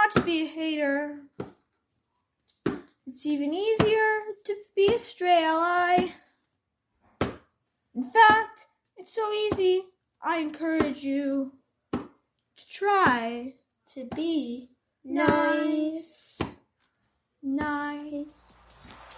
not to be a hater. It's even easier to be a stray ally. In fact, it's so easy, I encourage you to try to be nice.